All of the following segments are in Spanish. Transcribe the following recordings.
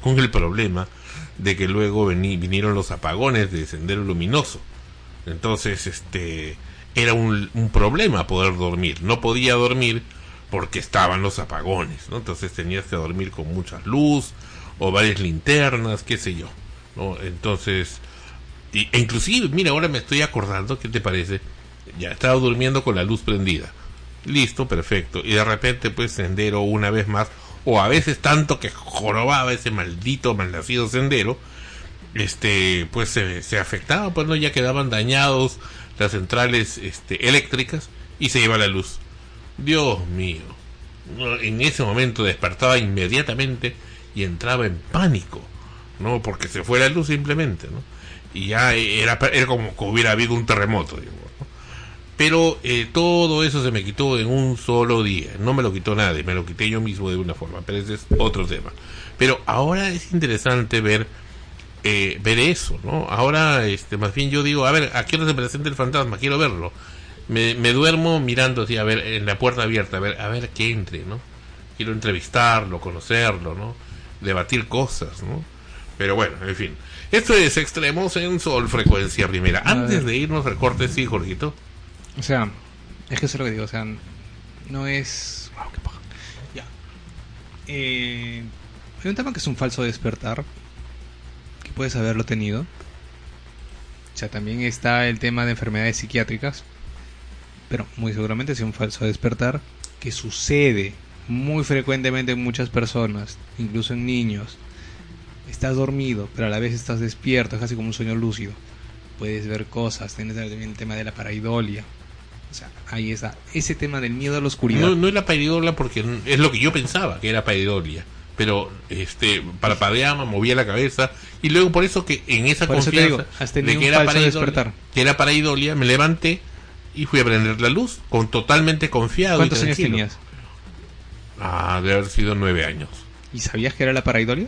con el problema de que luego vinieron los apagones de Sendero Luminoso. Entonces era un problema poder dormir. No podía dormir porque estaban los apagones, ¿no? Entonces tenías que dormir con mucha luz o varias linternas, qué sé yo, ¿no? Entonces, e inclusive, mira, ahora me estoy acordando, ¿qué te parece? Ya estaba durmiendo con la luz prendida. Listo, perfecto. Y de repente, pues, Sendero una vez más, o a veces tanto que jorobaba ese maldito, malnacido Sendero, pues se afectaba, pues no, ya quedaban dañados las centrales eléctricas y se iba la luz. Dios mío, en ese momento despertaba inmediatamente y entraba en pánico, ¿no? Porque se fue la luz simplemente, ¿no? Y ya era como que hubiera habido un terremoto, digo, ¿no? Pero todo eso se me quitó en un solo día. No me lo quitó nadie, me lo quité yo mismo de una forma, pero ese es otro tema. Pero ahora es interesante ver eso, ¿no? Ahora, más bien yo digo, a ver, ¿a qué hora se presenta el fantasma? Quiero verlo. Me duermo mirando así, a ver, en la puerta abierta, a ver que entre, ¿no? Quiero entrevistarlo, conocerlo, ¿no? Debatir cosas, ¿no? Pero bueno, en fin. Esto es Extremos en Sol Frecuencia Primera. Antes de irnos al corte, sí, Jorgito. O sea, es que eso es lo que digo, o sea, no es... Wow, qué paja. Ya. Hay un tema que es un falso despertar, que puedes haberlo tenido. O sea, también está el tema de enfermedades psiquiátricas, pero muy seguramente es un falso despertar que sucede muy frecuentemente en muchas personas, incluso en niños. Estás dormido, pero a la vez estás despierto, es casi como un sueño lúcido. Puedes ver cosas, tienes también el tema de la pareidolia. O sea, ahí está, ese tema del miedo a la oscuridad. No es la pareidolia porque es lo que yo pensaba que era pareidolia. Pero parpadeaba, movía la cabeza, y luego por eso que en esa por confianza digo, de que era pareidolia, me levanté y fui a prender la luz, totalmente confiado. ¿Cuántos años tenías? Debe haber sido 9 años. ¿Y sabías que era la pareidolia?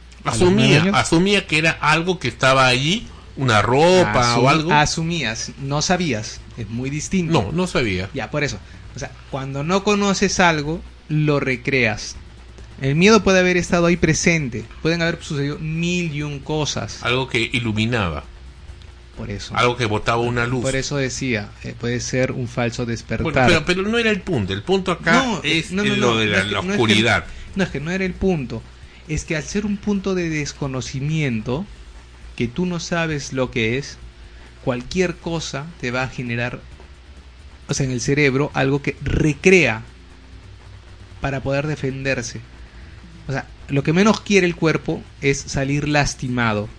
Asumía que era algo que estaba allí, una ropa o algo. Asumías, no sabías, es muy distinto. No sabía. Ya, por eso. O sea, cuando no conoces algo, lo recreas. El miedo puede haber estado ahí presente, pueden haber sucedido 1001 cosas. Algo que iluminaba. Por eso. Algo que botaba una luz. Por eso decía, puede ser un falso despertar. Bueno, pero no era el punto. El punto acá es lo de la oscuridad. Es que no era el punto. Es que al ser un punto de desconocimiento, que tú no sabes lo que es, cualquier cosa te va a generar, o sea, en el cerebro, algo que recrea para poder defenderse. O sea, lo que menos quiere el cuerpo es salir lastimado.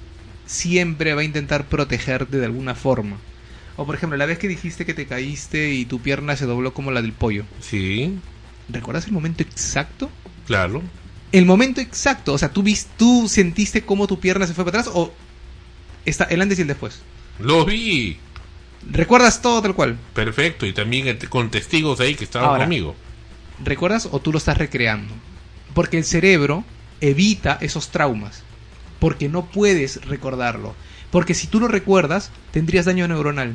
Siempre va a intentar protegerte de alguna forma. O por ejemplo, la vez que dijiste que te caíste y tu pierna se dobló como la del pollo. Sí. ¿Recuerdas el momento exacto? Claro. El momento exacto, o sea, ¿tú sentiste cómo tu pierna se fue para atrás o está el antes y el después? Lo vi. ¿Recuerdas todo tal cual? Perfecto, y también con testigos ahí que estaban conmigo. ¿Recuerdas o tú lo estás recreando? Porque el cerebro evita esos traumas, porque no puedes recordarlo. Porque si tú lo recuerdas, tendrías daño neuronal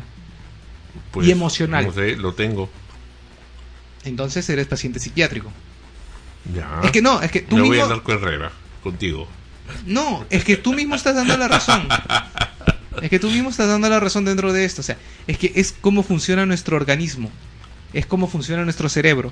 y emocional. No sé, lo tengo. Entonces eres paciente psiquiátrico. Ya. Es que tú mismo... voy a andar con Herrera, contigo. No, es que tú mismo estás dando la razón. Es que tú mismo estás dando la razón dentro de esto. O sea, es que es cómo funciona nuestro organismo. Es cómo funciona nuestro cerebro.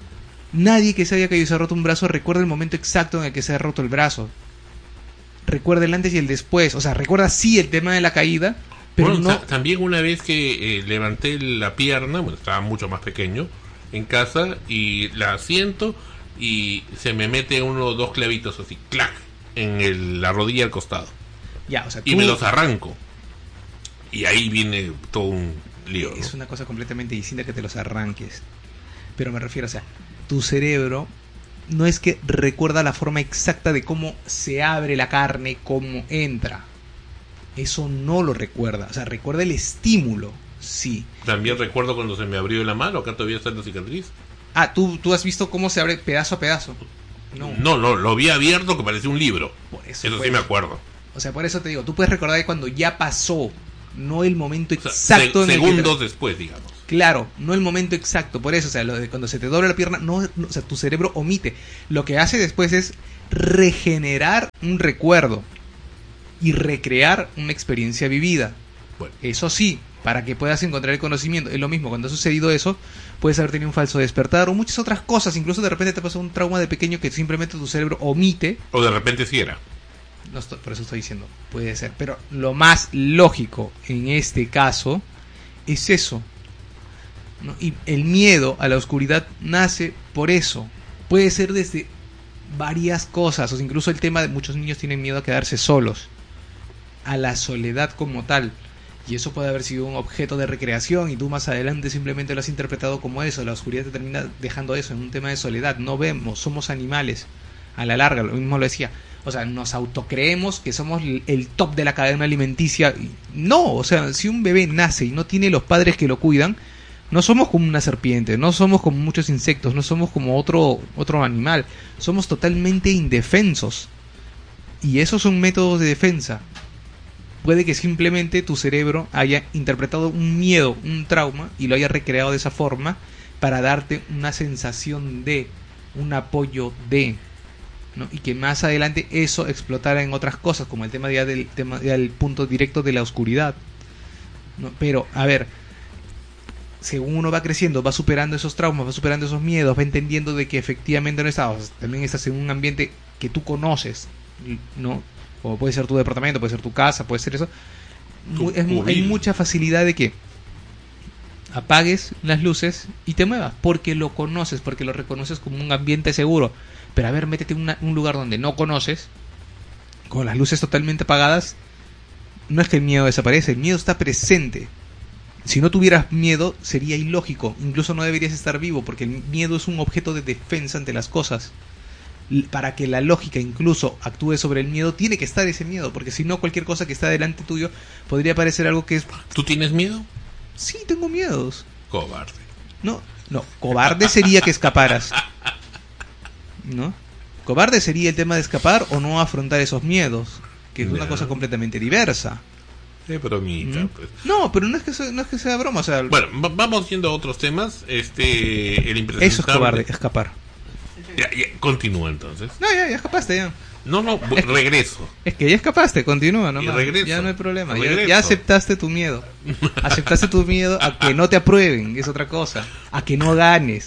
Nadie que se haya caído y se ha roto un brazo recuerda el momento exacto en el que se ha roto el brazo. Recuerda el antes y el después. O sea, recuerda sí el tema de la caída, pero bueno, no... También una vez que levanté la pierna, bueno, estaba mucho más pequeño, en casa, y la siento y se me mete uno o dos clavitos así, clac, en la rodilla al costado. Ya, o sea, y me los arranco. Y ahí viene todo un lío, ¿no? Es una cosa completamente distinta que te los arranques. Pero me refiero, o sea, tu cerebro no es que recuerda la forma exacta de cómo se abre la carne, cómo entra. Eso no lo recuerda. O sea, recuerda el estímulo, sí. También recuerdo cuando se me abrió la mano, acá todavía está la cicatriz. ¿Tú has visto cómo se abre pedazo a pedazo? No, lo vi abierto que parecía un libro. Por eso sí me acuerdo. O sea, por eso te digo, tú puedes recordar que cuando ya pasó, no el momento exacto. O sea, segundos después, digamos. Claro, no el momento exacto. Por eso, o sea, lo de cuando se te dobla la pierna, o sea, tu cerebro omite. Lo que hace después es regenerar un recuerdo y recrear una experiencia vivida. Bueno. Eso sí, para que puedas encontrar el conocimiento. Es lo mismo, cuando ha sucedido eso, puedes haber tenido un falso despertar o muchas otras cosas. Incluso de repente te pasó un trauma de pequeño que simplemente tu cerebro omite. O de repente sí era. Por eso estoy diciendo, puede ser. Pero lo más lógico en este caso es eso, ¿no? Y el miedo a la oscuridad nace por eso. Puede ser desde varias cosas. O sea, incluso el tema de muchos niños tienen miedo a quedarse solos, a la soledad como tal. Y eso puede haber sido un objeto de recreación y tú más adelante simplemente lo has interpretado como eso. La oscuridad te termina dejando eso en un tema de soledad. No vemos, somos animales. A la larga, lo mismo lo decía. O sea, nos autocreemos que somos el top de la cadena alimenticia. No, o sea, si un bebé nace y no tiene los padres que lo cuidan, no somos como una serpiente, no somos como muchos insectos, no somos como otro animal. Somos totalmente indefensos. Y esos son métodos de defensa. Puede que simplemente tu cerebro haya interpretado un miedo, un trauma, y lo haya recreado de esa forma para darte una sensación de, un apoyo de, ¿no? Y que más adelante eso explotara en otras cosas, como el tema del punto directo de la oscuridad, ¿no? Pero, a ver, según uno va creciendo, va superando esos traumas, va superando esos miedos, va entendiendo de que efectivamente no estás, también estás en un ambiente que tú conoces, ¿no? O puede ser tu departamento, puede ser tu casa, puede ser eso. Hay mucha facilidad de que apagues las luces y te muevas, porque lo conoces, porque lo reconoces como un ambiente seguro. Pero a ver, métete en un lugar donde no conoces, con las luces totalmente apagadas. No es que el miedo desaparece, el miedo está presente. Si no tuvieras miedo, sería ilógico. Incluso no deberías estar vivo, porque el miedo es un objeto de defensa ante las cosas. Para que la lógica incluso actúe sobre el miedo, tiene que estar ese miedo, porque si no, cualquier cosa que está delante tuyo podría parecer algo que es... ¿Tú tienes miedo? Sí, tengo miedos. Cobarde. No, cobarde sería que escaparas, ¿no? Cobarde sería el tema de escapar o no afrontar esos miedos, que es una cosa completamente diversa. De bromita, pues. No, pero no es que sea broma, o sea... Bueno, vamos yendo a otros temas. El impresentable... Eso es cobarde, escapar. Ya, continúa entonces. No, ya escapaste ya. No, regreso. Es que ya escapaste, continúa nomás. Ya no hay problema. Ya aceptaste tu miedo. Aceptaste tu miedo a que no te aprueben, es otra cosa. A que no ganes.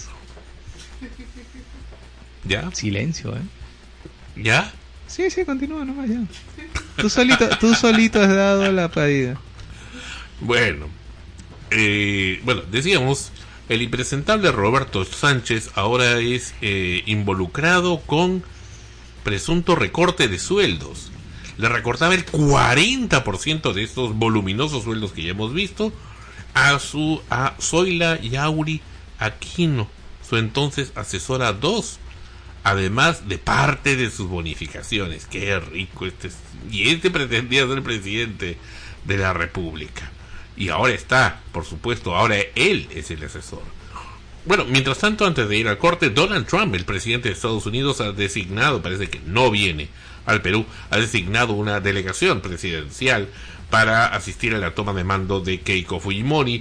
¿Ya? Silencio, ¿Ya? Sí, continúa nomás ya. Tú solito has dado la pedida. Bueno, decíamos, el impresentable Roberto Sánchez ahora es involucrado con presunto recorte de sueldos. Le recortaba el 40% de estos voluminosos sueldos que ya hemos visto a Zoila Yauri Aquino, su entonces asesora 2, además de parte de sus bonificaciones. Qué rico este pretendía ser presidente de la República. Y ahora está, por supuesto, ahora él es el asesor. Bueno, mientras tanto, antes de ir al corte, Donald Trump, el presidente de Estados Unidos, ha designado, parece que no viene al Perú, ha designado una delegación presidencial para asistir a la toma de mando de Keiko Fujimori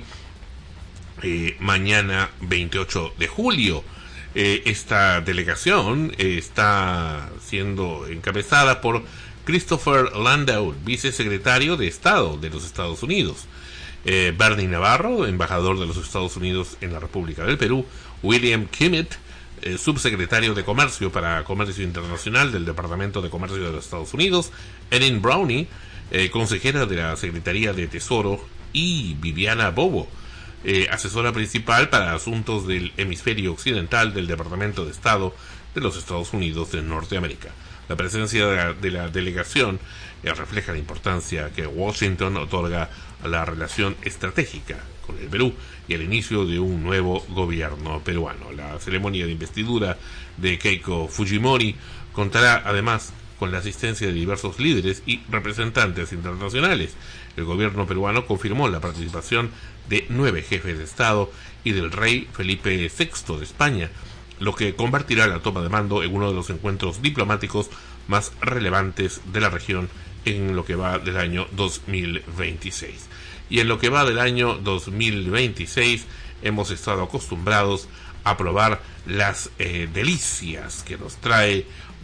mañana 28 de julio. Esta delegación está siendo encabezada por Christopher Landau, vicesecretario de Estado de los Estados Unidos, Bernie Navarro, embajador de los Estados Unidos en la República del Perú, William Kimmett, subsecretario de Comercio para Comercio Internacional del Departamento de Comercio de los Estados Unidos, Erin Brownie, consejera de la Secretaría de Tesoro, y Viviana Bobo, asesora principal para asuntos del hemisferio occidental del Departamento de Estado de los Estados Unidos de Norteamérica. La presencia de la delegación refleja la importancia que Washington otorga a la relación estratégica con el Perú y el inicio de un nuevo gobierno peruano. La ceremonia de investidura de Keiko Fujimori contará además con la asistencia de diversos líderes y representantes internacionales. El gobierno peruano confirmó la participación de 9 jefes de Estado y del rey Felipe VI de España, lo que convertirá la toma de mando en uno de los encuentros diplomáticos más relevantes de la región en lo que va del año 2026. Y en lo que va del año 2026 hemos estado acostumbrados a probar las delicias que nos trae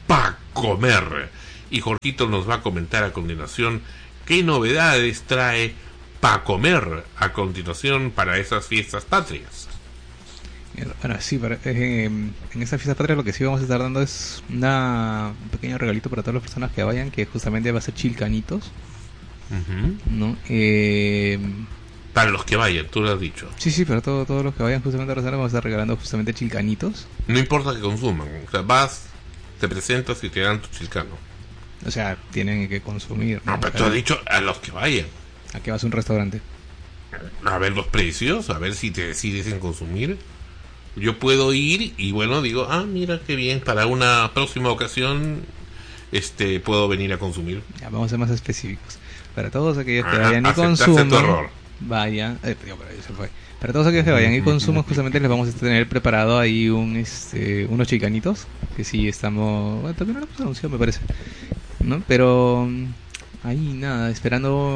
pa' comer. Y Jorgito nos va a comentar a continuación qué novedades trae pa' comer a continuación para esas fiestas patrias. Bueno, sí, en esta fiesta patria lo que sí vamos a estar dando es un pequeño regalito para todas las personas que vayan, que justamente va a ser chilcanitos, ¿no? Para los que vayan, tú lo has dicho. Sí, para todos los que vayan justamente a Rosana vamos a estar regalando justamente chilcanitos. No importa que consuman, o sea, vas, te presentas y te dan tu chilcano. O sea, tienen que consumir. No, pero tú has dicho a los que vayan. ¿A qué vas a un restaurante? A ver los precios, a ver si te decides en consumir. Yo puedo ir y bueno, digo, mira qué bien, para una próxima ocasión puedo venir a consumir. Ya, vamos a ser más específicos. Para todos aquellos que vayan y consuman, vayan, para todos aquellos que vayan y consuman, justamente les vamos a tener preparado ahí unos chilcanitos, que sí estamos, bueno, también una anunciado me parece, ¿no? Pero ahí nada, esperando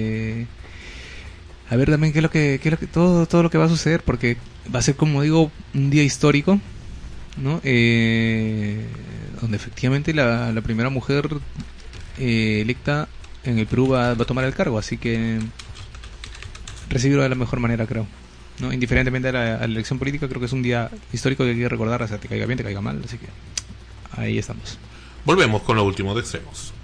a ver también qué es lo que todo lo que va a suceder, porque va a ser, como digo, un día histórico, ¿no? Donde efectivamente la primera mujer electa en el Perú va a tomar el cargo, así que recibirlo de la mejor manera, creo, ¿no? Indiferentemente a la elección política, creo que es un día histórico que hay que recordar, o sea, te caiga bien, te caiga mal, así que ahí estamos. Volvemos con lo último de Extremos.